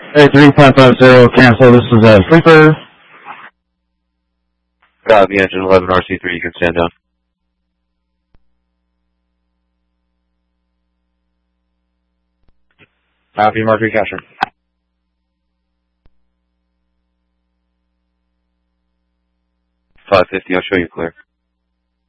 Hey, 3550, cancel. This is a sleeper. Got the engine 11 RC3, you can stand down. Copy, mark recapture. 550, I'll show you clear.